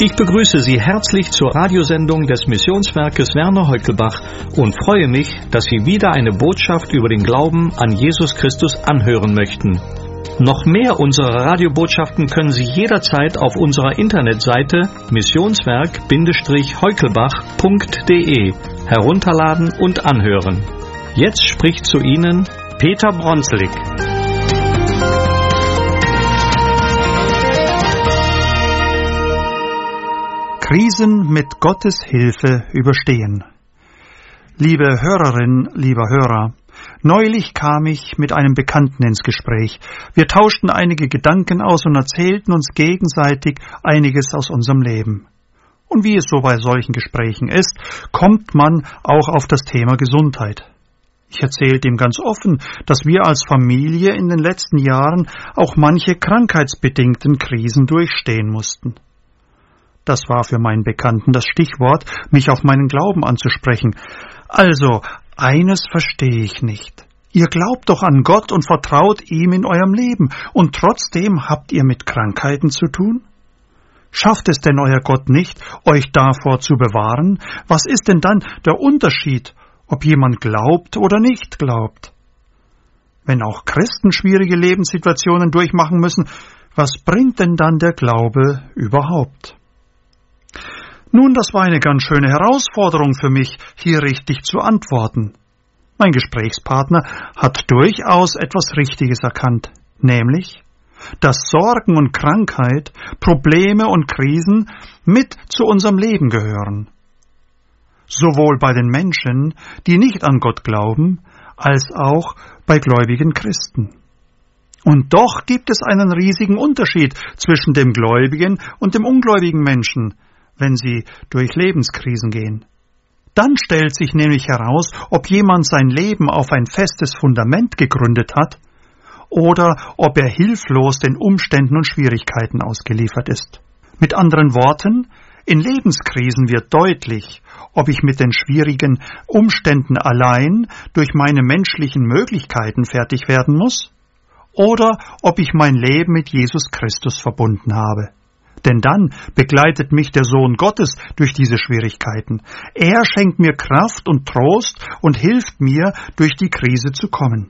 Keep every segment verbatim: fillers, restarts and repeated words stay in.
Ich begrüße Sie herzlich zur Radiosendung des Missionswerkes Werner Heukelbach und freue mich, dass Sie wieder eine Botschaft über den Glauben an Jesus Christus anhören möchten. Noch mehr unserer Radiobotschaften können Sie jederzeit auf unserer Internetseite missionswerk-heukelbach punkt de herunterladen und anhören. Jetzt spricht zu Ihnen Peter Bronselig. Krisen mit Gottes Hilfe überstehen. Liebe Hörerin, lieber Hörer, neulich kam ich mit einem Bekannten ins Gespräch. Wir tauschten einige Gedanken aus und erzählten uns gegenseitig einiges aus unserem Leben. Und wie es so bei solchen Gesprächen ist, kommt man auch auf das Thema Gesundheit. Ich erzählte ihm ganz offen, dass wir als Familie in den letzten Jahren auch manche krankheitsbedingten Krisen durchstehen mussten. Das war für meinen Bekannten das Stichwort, mich auf meinen Glauben anzusprechen. Also, eines verstehe ich nicht. Ihr glaubt doch an Gott und vertraut ihm in eurem Leben, und trotzdem habt ihr mit Krankheiten zu tun? Schafft es denn euer Gott nicht, euch davor zu bewahren? Was ist denn dann der Unterschied, ob jemand glaubt oder nicht glaubt? Wenn auch Christen schwierige Lebenssituationen durchmachen müssen, was bringt denn dann der Glaube überhaupt? Nun, das war eine ganz schöne Herausforderung für mich, hier richtig zu antworten. Mein Gesprächspartner hat durchaus etwas Richtiges erkannt, nämlich, dass Sorgen und Krankheit, Probleme und Krisen mit zu unserem Leben gehören. Sowohl bei den Menschen, die nicht an Gott glauben, als auch bei gläubigen Christen. Und doch gibt es einen riesigen Unterschied zwischen dem gläubigen und dem ungläubigen Menschen, wenn sie durch Lebenskrisen gehen. Dann stellt sich nämlich heraus, ob jemand sein Leben auf ein festes Fundament gegründet hat oder ob er hilflos den Umständen und Schwierigkeiten ausgeliefert ist. Mit anderen Worten, in Lebenskrisen wird deutlich, ob ich mit den schwierigen Umständen allein durch meine menschlichen Möglichkeiten fertig werden muss oder ob ich mein Leben mit Jesus Christus verbunden habe. Denn dann begleitet mich der Sohn Gottes durch diese Schwierigkeiten. Er schenkt mir Kraft und Trost und hilft mir, durch die Krise zu kommen.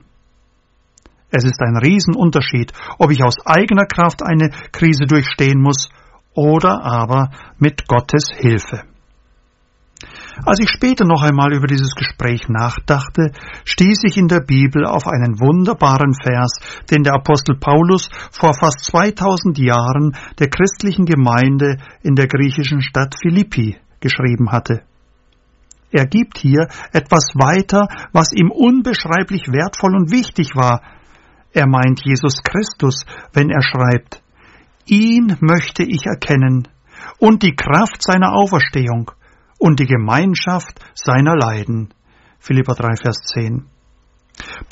Es ist ein Riesenunterschied, ob ich aus eigener Kraft eine Krise durchstehen muss oder aber mit Gottes Hilfe. Als ich später noch einmal über dieses Gespräch nachdachte, stieß ich in der Bibel auf einen wunderbaren Vers, den der Apostel Paulus vor fast zweitausend Jahren der christlichen Gemeinde in der griechischen Stadt Philippi geschrieben hatte. Er gibt hier etwas weiter, was ihm unbeschreiblich wertvoll und wichtig war. Er meint Jesus Christus, wenn er schreibt: Ihn möchte ich erkennen und die Kraft seiner Auferstehung und die Gemeinschaft seiner Leiden. Philipper drei, Vers zehn.